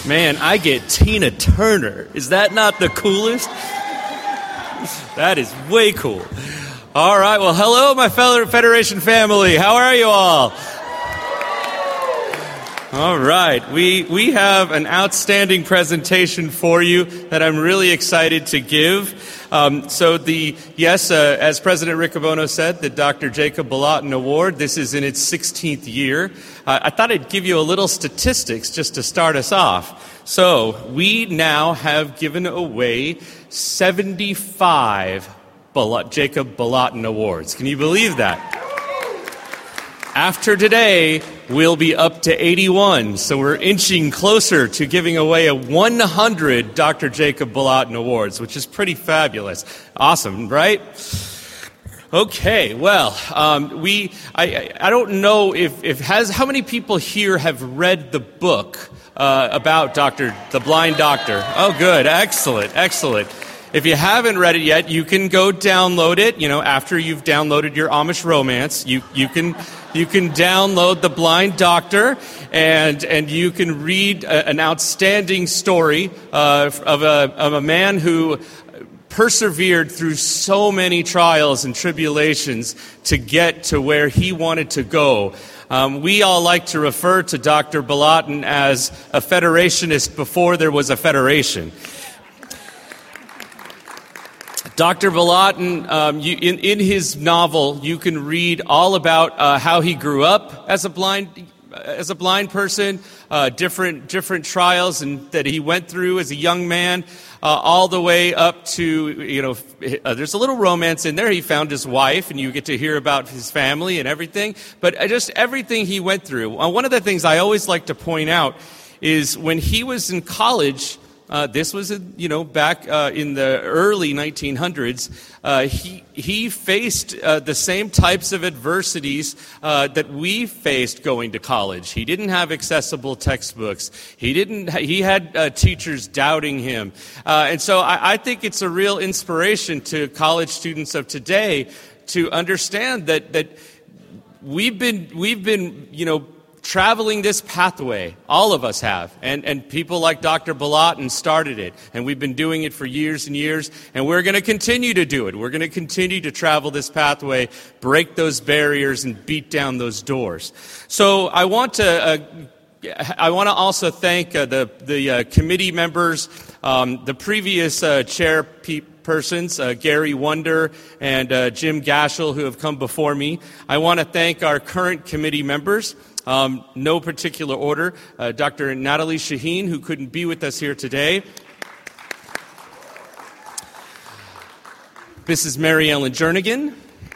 Man, I get Tina Turner. Is that not the coolest? That is way cool. All right, well, hello, my fellow Federation family. How are you all? All right, we have an outstanding presentation for you that I'm really excited to give. As President Riccobono said, the Dr. Jacob Bolotin Award, this is in its 16th year. I thought I'd give you a little statistics just to start us off. So we now have given away 75 Jacob Bolotin Awards. Can you believe that? After today, we'll be up to 81, so we're inching closer to giving away 100 Dr. Jacob Bolotin Awards, which is pretty fabulous. Awesome, right? Okay, well, I don't know how many people here have read the book about the blind doctor? Oh, good, excellent. If you haven't read it yet, you can go download it. After you've downloaded your Amish romance, you can download The Blind Doctor, and you can read an outstanding story of a man who persevered through so many trials and tribulations to get to where he wanted to go. We all like to refer to Dr. Bolotin as a Federationist before there was a Federation. Dr. Bolotin, in his novel, you can read all about how he grew up as a blind person, different trials that he went through as a young man, all the way up to, there's a little romance in there. He found his wife, and you get to hear about his family and everything, but just everything he went through. One of the things I always like to point out is when he was in college, this was, back in the early 1900s. He faced the same types of adversities that we faced going to college. He didn't have accessible textbooks. He had teachers doubting him, and so I think it's a real inspiration to college students of today to understand that we've been traveling this pathway. All of us have. And people like Dr. Bolotin started it. And we've been doing it for years and years. And we're going to continue to do it. We're going to continue to travel this pathway, break those barriers, and beat down those doors. So I want to also thank the committee members, the previous chairpersons, Gary Wonder and Jim Gashel, who have come before me. I want to thank our current committee members. No particular order. Dr. Natalie Shaheen, who couldn't be with us here today. Mrs. Mary Ellen Jernigan.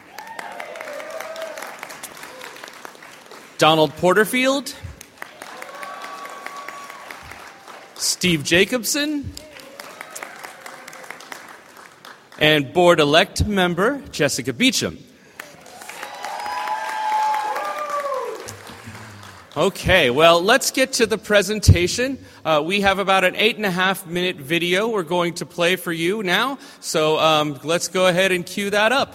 Donald Porterfield. Steve Jacobson. And board-elect member Jessica Beecham. Okay, well, let's get to the presentation. We have about an 8.5-minute video we're going to play for you now. So let's go ahead and cue that up.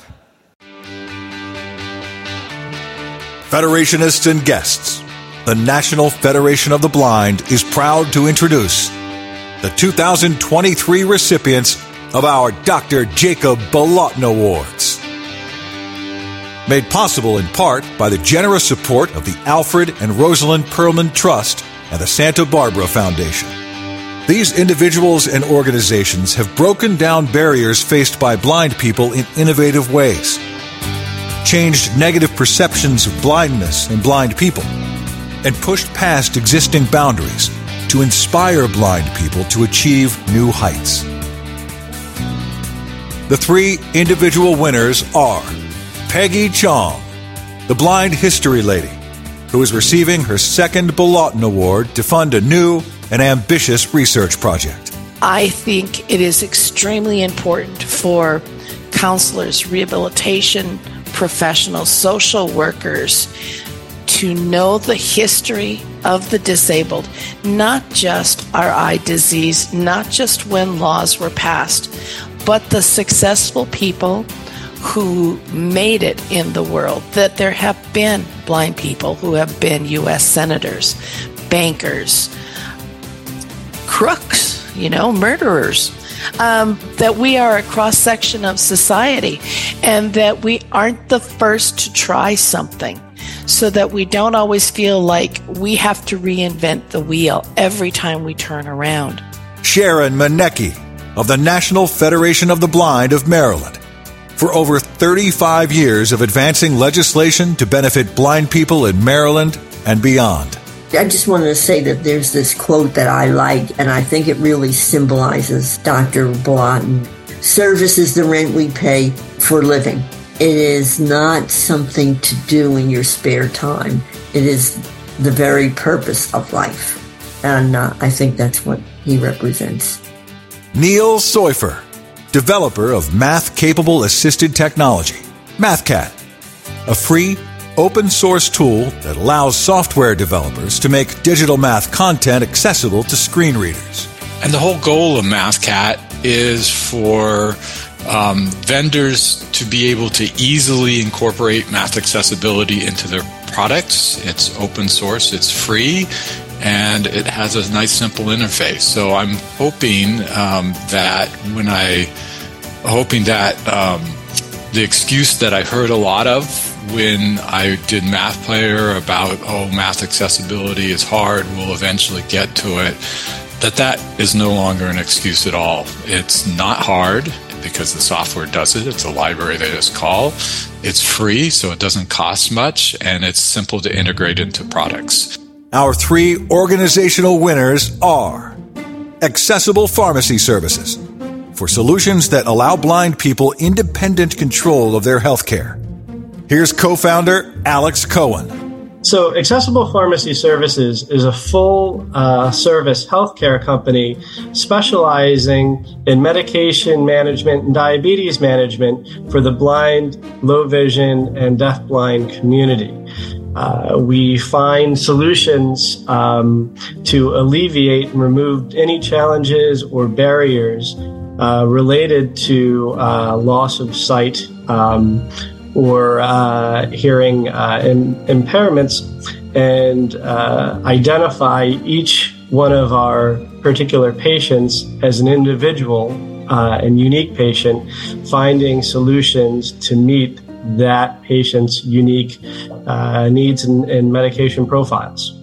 Federationists and guests, the National Federation of the Blind is proud to introduce the 2023 recipients of our Dr. Jacob Bolotin Awards. Made possible in part by the generous support of the Alfred and Rosalind Perlman Trust and the Santa Barbara Foundation. These individuals and organizations have broken down barriers faced by blind people in innovative ways, changed negative perceptions of blindness and blind people, and pushed past existing boundaries to inspire blind people to achieve new heights. The three individual winners are Peggy Chong, the blind history lady, who is receiving her second Bolotin Award to fund a new and ambitious research project. I think it is extremely important for counselors, rehabilitation professionals, social workers to know the history of the disabled, not just our eye disease, not just when laws were passed, but the successful people who made it in the world, that there have been blind people who have been U.S. senators, bankers, crooks, murderers. That we are a cross-section of society, and that we aren't the first to try something, so that we don't always feel like we have to reinvent the wheel every time we turn around. Sharon Manecki of the National Federation of the Blind of Maryland. For over 35 years of advancing legislation to benefit blind people in Maryland and beyond. I just wanted to say that there's this quote that I like, and I think it really symbolizes Dr. Bolotin. Service is the rent we pay for living. It is not something to do in your spare time. It is the very purpose of life. And I think that's what he represents. Neil Seufer, developer of math-capable assisted technology, MathCat, a free, open-source tool that allows software developers to make digital math content accessible to screen readers. And the whole goal of MathCat is for vendors to be able to easily incorporate math accessibility into their products. It's open source, it's free, and it has a nice, simple interface. So I'm hoping the excuse that I heard a lot of when I did Math Player about, math accessibility is hard, we'll eventually get to it, that is no longer an excuse at all. It's not hard because the software does it. It's a library they just call. It's free, so it doesn't cost much, and it's simple to integrate into products. Our 3 organizational winners are Accessible Pharmacy Services, for solutions that allow blind people independent control of their health care. Here's co-founder Alex Cohen. So Accessible Pharmacy Services is a full-service healthcare company specializing in medication management and diabetes management for the blind, low vision, and deafblind community. We find solutions to alleviate and remove any challenges or barriers related to loss of sight or hearing impairments, and identify each one of our particular patients as an individual and unique patient, finding solutions to meet that patient's unique needs and medication profiles.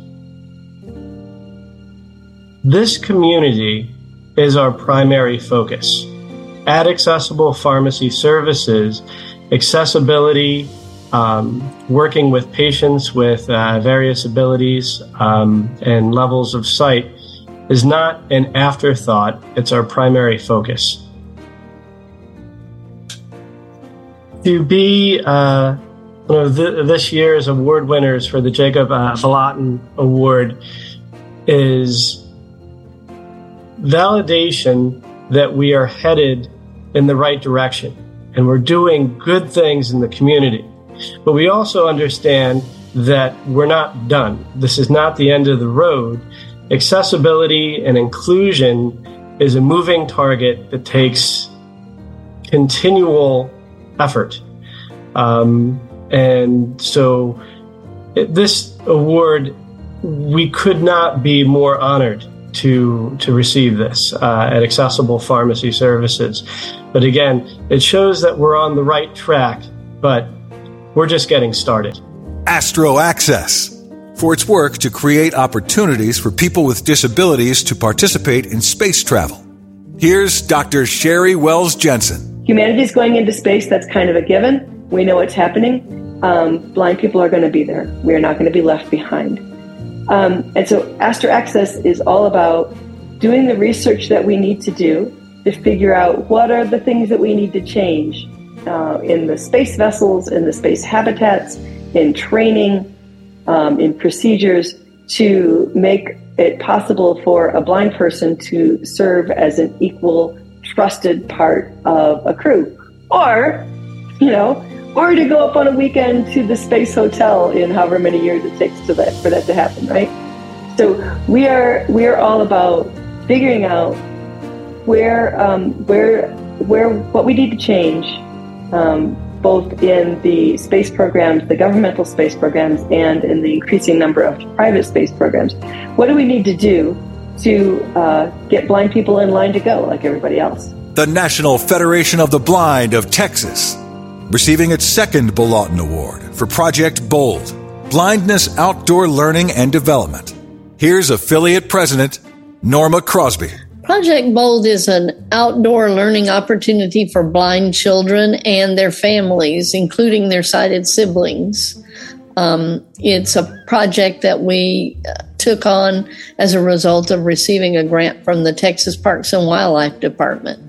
This community is our primary focus. At Accessible Pharmacy Services, accessibility, working with patients with various abilities and levels of sight is not an afterthought, it's our primary focus. To be one of this year's award winners for the Jacob Bolotin Award is validation that we are headed in the right direction and we're doing good things in the community. But we also understand that we're not done. This is not the end of the road. Accessibility and inclusion is a moving target that takes continual effort. And so this award, we could not be more honored to receive this at Accessible Pharmacy Services. But again, it shows that we're on the right track, but we're just getting started. Astro Access, for its work to create opportunities for people with disabilities to participate in space travel. Here's Dr. Sherry Wells Jensen. Humanity's going into space, that's kind of a given. We know what's happening. Blind people are going to be there. We are not going to be left behind. And so Astro Access is all about doing the research that we need to do to figure out what are the things that we need to change in the space vessels, in the space habitats, in training, in procedures to make it possible for a blind person to serve as an equal, trusted part of a crew. Or, or to go up on a weekend to the space hotel in however many years it takes for that to happen, right? So we are all about figuring out where what we need to change, both in the space programs, the governmental space programs, and in the increasing number of private space programs. What do we need to do to get blind people in line to go like everybody else. The National Federation of the Blind of Texas, receiving its second Balaton Award for Project BOLD, Blindness Outdoor Learning and Development. Here's affiliate president Norma Crosby. Project BOLD is an outdoor learning opportunity for blind children and their families, including their sighted siblings. It's a project that we took on as a result of receiving a grant from the Texas Parks and Wildlife Department.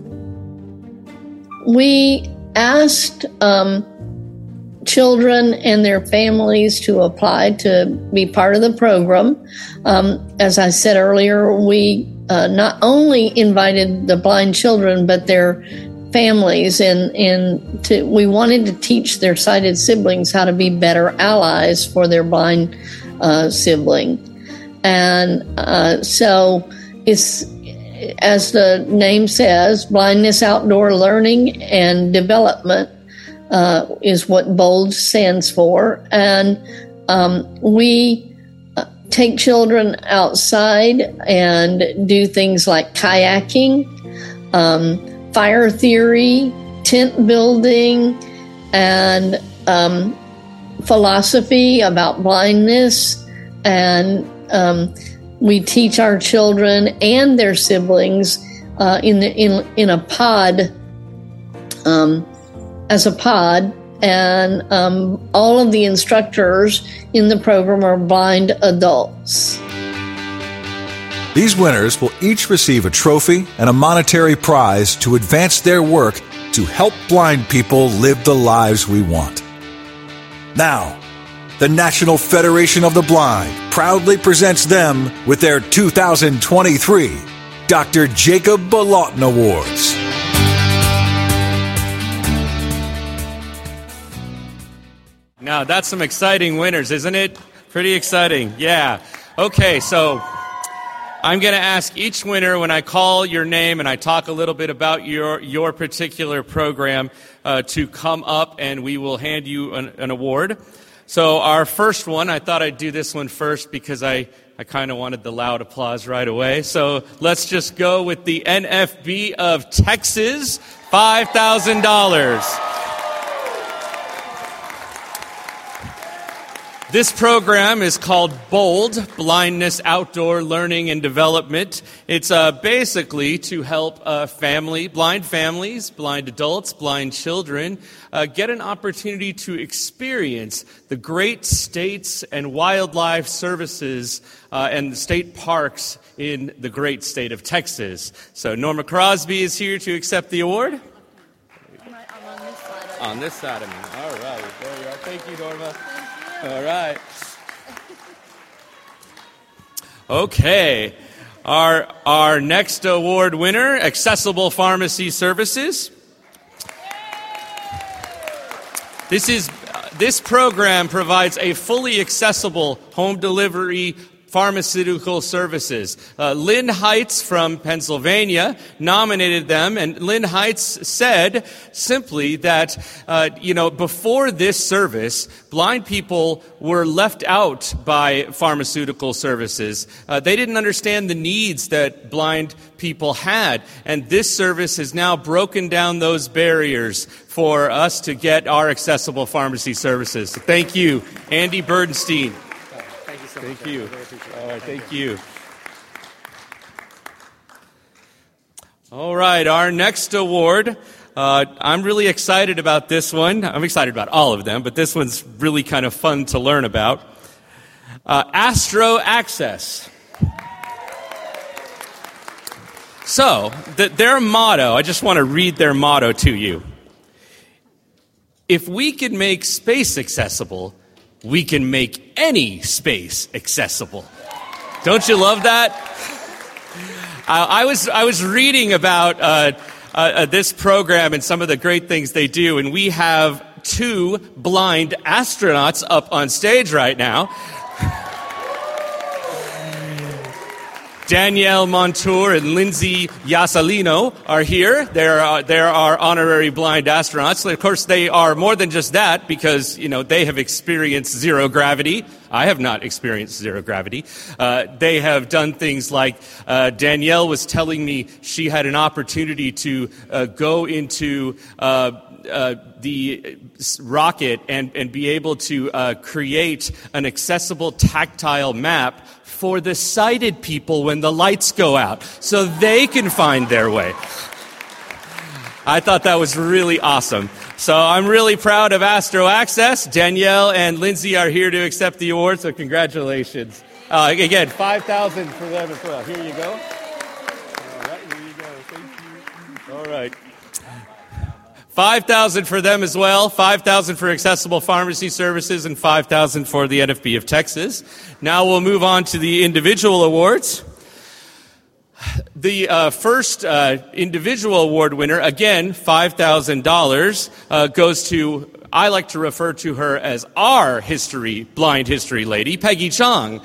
We asked children and their families to apply to be part of the program. As I said earlier, we not only invited the blind children, but their families, and we wanted to teach their sighted siblings how to be better allies for their blind sibling. And so it's, as the name says, Blindness Outdoor Learning and Development is what BOLD stands for. And we take children outside and do things like kayaking, fire theory, tent building, and philosophy about blindness. And we teach our children and their siblings in a pod, as a pod. And all of the instructors in the program are blind adults. These winners will each receive a trophy and a monetary prize to advance their work to help blind people live the lives we want. Now, the National Federation of the Blind proudly presents them with their 2023 Dr. Jacob Balaton Awards. Now, that's some exciting winners, isn't it? Pretty exciting. Yeah. Okay, so I'm going to ask each winner, when I call your name and I talk a little bit about your particular program, to come up and we will hand you an award. So our first one, I thought I'd do this one first because I kind of wanted the loud applause right away. So let's just go with the NFB of Texas, $5,000. This program is called BOLD, Blindness Outdoor Learning and Development. It's basically to help blind families, blind adults, blind children get an opportunity to experience the great states and wildlife services and the state parks in the great state of Texas. So Norma Crosby is here to accept the award. I'm on this side. On this side of me. All right. There you are. Thank you, Norma. All right. Okay. Our next award winner, Accessible Pharmacy Services. This program provides a fully accessible home delivery pharmaceutical services. Lynn Heights from Pennsylvania nominated them, and Lynn Heights said simply that, before this service, blind people were left out by pharmaceutical services. They didn't understand the needs that blind people had, and this service has now broken down those barriers for us to get our accessible pharmacy services. So thank you, Andy Burdenstein. Thank you. All right, thank you. All right, our next award. I'm really excited about this one. I'm excited about all of them, but this one's really kind of fun to learn about. Astro Access. So, their motto, I just want to read their motto to you. If we can make space accessible, we can make any space accessible. Don't you love that? I was reading about this program and some of the great things they do, and we have 2 blind astronauts up on stage right now. Danielle Montour and Lindsay Yasalino are here. They're our honorary blind astronauts. Of course, they are more than just that because, they have experienced zero gravity. I have not experienced zero gravity. They have done things like Danielle was telling me she had an opportunity to go into the rocket and be able to create an accessible tactile map for the sighted people when the lights go out so they can find their way. I thought that was really awesome. So I'm really proud of Astro Access. Danielle and Lindsay are here to accept the award, so congratulations. Again, $5,000 for them as well. Here you go. All right, here you go. Thank you. All right. $5,000 for them as well, $5,000 for accessible pharmacy services, and $5,000 for the NFB of Texas. Now we'll move on to the individual awards. The first individual award winner, again, $5,000, goes to, I like to refer to her as our blind history lady, Peggy Chong.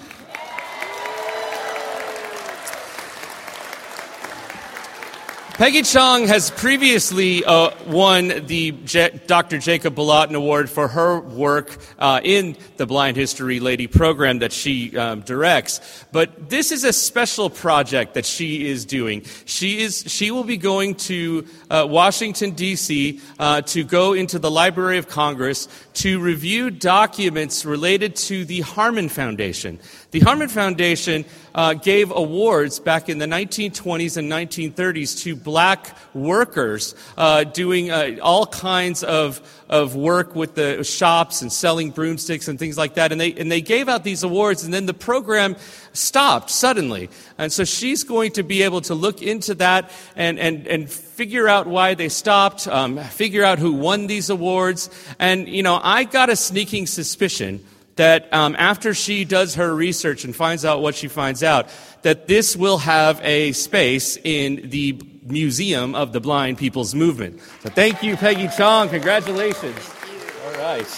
Peggy Chong has previously won the Dr. Jacob Bolotin Award for her work in the Blind History Lady program that she directs. But this is a special project that she is doing. She will be going to Washington, D.C. To go into the Library of Congress to review documents related to the Harmon Foundation. The Harmon Foundation gave awards back in the 1920s and 1930s to black workers doing all kinds of work with the shops and selling broomsticks and things like that. And they gave out these awards, and then the program stopped suddenly. And so she's going to be able to look into that and figure out why they stopped, figure out who won these awards. And, I got a sneaking suspicion that after she does her research and finds out what she finds out, that this will have a space in the Museum of the Blind People's Movement. So thank you, Peggy Chong. Congratulations. All right.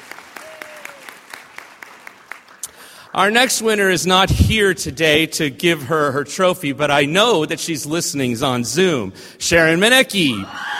Our next winner is not here today to give her trophy, but I know that she's listening on Zoom. Sharon Manecki.